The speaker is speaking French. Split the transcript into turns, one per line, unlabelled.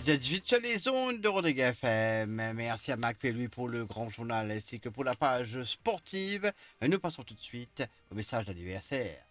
18 sur les ondes de Rodrigue FM. Merci à Mac et lui pour le grand journal ainsi que pour la page sportive. Nous passons tout de suite au message d'anniversaire.